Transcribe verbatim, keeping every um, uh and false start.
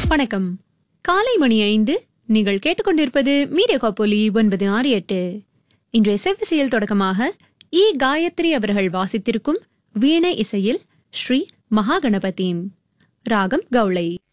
வணக்கம். காலை மணி ஐந்து. நீங்கள் கேட்டுக்கொண்டிருப்பது மீடியா காப்பொலி ஒன்பது ஆறு எட்டு. இன்றைய செவ்விசையில் தொடக்கமாக இ காயத்ரி அவர்கள் வாசித்திருக்கும் வீணை இசையில் ஸ்ரீ மகாகணபதி ராகம் கௌளை.